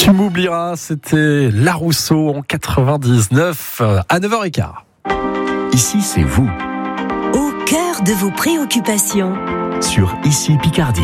Tu m'oublieras, c'était La Rousseau en 99 à 9h15. Ici, c'est vous. Au cœur de vos préoccupations. Sur Ici Picardie.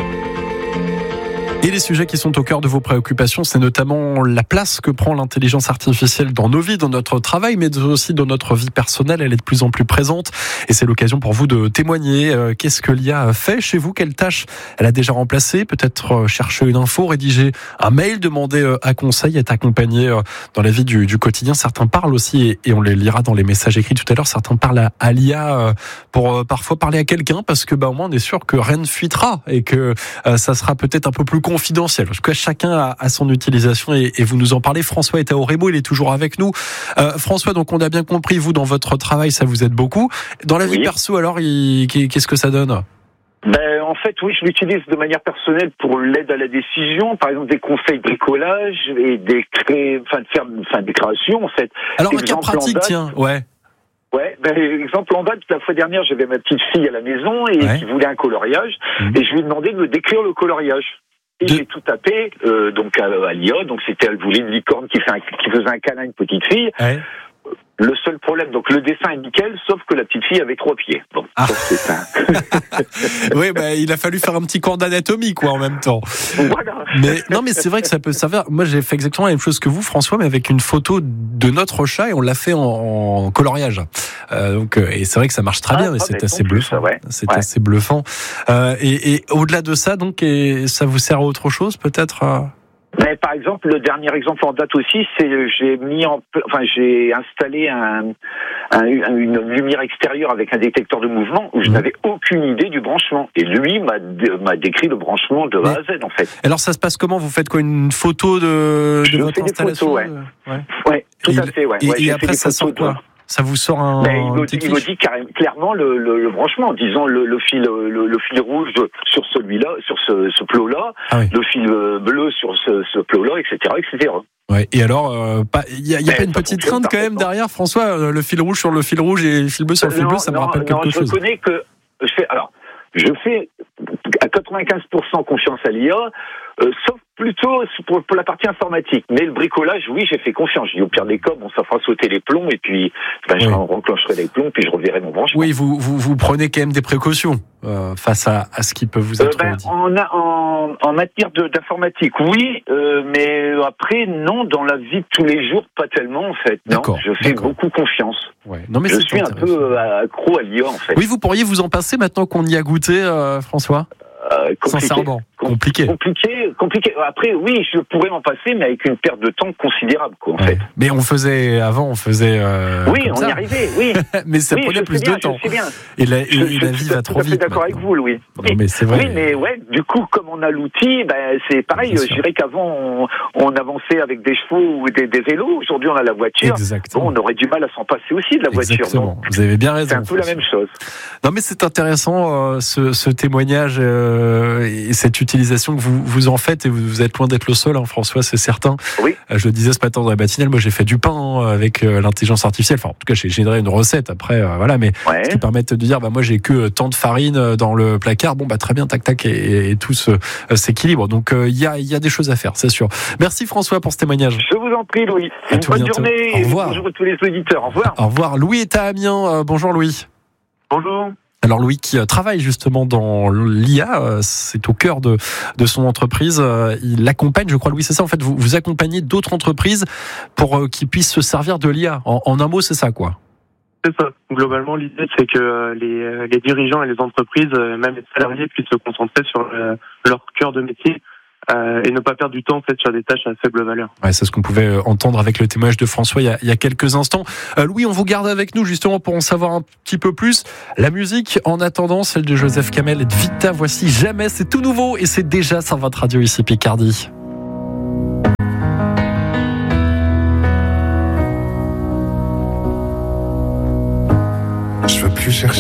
Et les sujets qui sont au cœur de vos préoccupations, c'est notamment la place que prend l'intelligence artificielle dans nos vies, dans notre travail, mais aussi dans notre vie personnelle. Elle est de plus en plus présente et c'est l'occasion pour vous de témoigner. Qu'est-ce que l'IA fait chez vous? Quelle tâche elle a déjà remplacé? Peut-être chercher une info, rédiger un mail, demander un conseil, être accompagné dans la vie du quotidien. Certains parlent aussi, et on les lira dans les messages écrits tout à l'heure, certains parlent à l'IA pour parfois parler à quelqu'un, parce que au moins on est sûr que rien ne fuitera et que ça sera peut-être un peu plus confidentiel. En tout cas, chacun a son utilisation et vous nous en parlez. François est à Oremo, il est toujours avec nous. François, donc on a bien compris, vous, dans votre travail, ça vous aide beaucoup. Dans la vie perso, alors, qu'est-ce que ça donne? En fait, oui, je l'utilise de manière personnelle pour l'aide à la décision, par exemple des conseils de bricolage et des créations, en fait. Alors, un cas pratique, tiens, exemple en date, la fois dernière, j'avais ma petite fille à la maison et qui voulait un coloriage, et je lui ai demandé de me décrire le coloriage. Et j'ai tout tapé, à l'IA, donc elle voulait une licorne qui faisait un câlin à une petite fille. Ouais. Le seul problème, donc le dessin est nickel, sauf que la petite fille avait 3 pieds. Bon, c'est ça. Oui, il a fallu faire un petit cours d'anatomie, en même temps. Voilà. Mais c'est vrai que ça peut servir. Moi, j'ai fait exactement la même chose que vous, François, mais avec une photo de notre chat, et on l'a fait en coloriage. Et c'est vrai que ça marche très bien, mais c'est assez bluffant. Assez bluffant. Et au-delà de ça, donc, ça vous sert à autre chose, peut-être? Mais par exemple, le dernier exemple en date aussi, c'est j'ai installé une lumière extérieure avec un détecteur de mouvement où je n'avais aucune idée du branchement. Et lui m'a décrit le branchement de A à Z, en fait. Alors ça se passe comment? Vous faites quoi? Une photo de votre installation? Ouais, tout à fait. Ouais. Et après, ça sort quoi? Ça vous sort il me dit clairement le branchement, en disant le fil rouge sur celui-là, sur ce plot-là, le fil bleu sur ce plot-là, etc. Ouais. Et alors, il y a pas une petite crainte quand même derrière, François? Le fil rouge sur le fil rouge et le fil bleu sur le fil bleu, ça me rappelle quelque chose. Je reconnais que je fais à 95% confiance à l'IA, sauf plutôt pour la partie informatique. Mais le bricolage, oui, j'ai fait confiance. Je dis au pire des cas, ça fera sauter les plombs et puis je renclencherai les plombs puis je reverrai mon branchement. Oui, vous prenez quand même des précautions face à ce qui peut vous être dit. En matière d'informatique, oui, mais après, non, dans la vie de tous les jours, pas tellement en fait. Non, je fais beaucoup confiance. Ouais. Non, mais je suis un peu accro à l'IA en fait. Oui, vous pourriez vous en passer maintenant qu'on y a goûté, François? Sincèrement, compliqué. Après, oui, je pourrais m'en passer, mais avec une perte de temps considérable, en fait. Mais on faisait. Oui, on y arrivait, oui. Mais ça prenait plus de temps. Je sais bien. Et la vie va trop vite. Je suis d'accord avec vous, Louis. Non, mais c'est vrai. Oui, mais du coup, comme on a l'outil, c'est pareil. Je dirais qu'avant, on avançait avec des chevaux ou des vélos. Aujourd'hui, on a la voiture. Exactement. On aurait du mal à s'en passer aussi de la voiture. Exactement. Vous avez bien raison. C'est un peu la même chose. Non, mais c'est intéressant, ce témoignage et cette utilisation que vous en faites, et vous êtes loin d'être le seul, François, c'est certain. Oui. Je le disais ce matin dans la matinale, moi j'ai fait du pain avec l'intelligence artificielle. Enfin, en tout cas, j'ai généré une recette après, mais ce qui permet de dire, moi j'ai que tant de farine dans le placard. Très bien, tac, et tout s'équilibre. Donc il y a des choses à faire, c'est sûr. Merci François pour ce témoignage. Je vous en prie, Louis. Une bonne journée. Au revoir. Bonjour à tous les auditeurs. Au revoir. Au revoir. Louis est à Amiens. Bonjour Louis. Bonjour. Alors Louis qui travaille justement dans l'IA, c'est au cœur de son entreprise. Il accompagne, je crois, Louis, c'est ça en fait, vous accompagnez d'autres entreprises pour qu'ils puissent se servir de l'IA. En un mot, c'est ça, quoi. C'est ça. Globalement, l'idée, c'est que les dirigeants et les entreprises, même les salariés, puissent se concentrer sur leur cœur de métier. Et ne pas perdre du temps en fait sur des tâches à faible valeur. Ouais, c'est ce qu'on pouvait entendre avec le témoignage de François il y a quelques instants. Louis, on vous garde avec nous justement pour en savoir un petit peu plus. La musique, en attendant, celle de Joseph Kamel et de Vita, voici Jamais, c'est tout nouveau et c'est déjà sur votre radio ici Picardie.